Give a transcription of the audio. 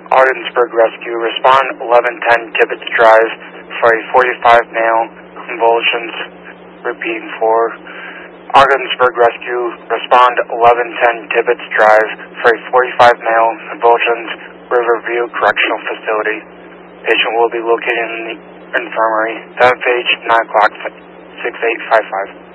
Ogdensburg Rescue, respond 1110 Tibbetts Drive for a 45 male, convulsions, repeating for Ogdensburg Rescue, respond 1110 Tibbetts Drive for a 45 male, convulsions, Riverview Correctional Facility. Patient will be located in the infirmary. That page, 9 o'clock, 6855.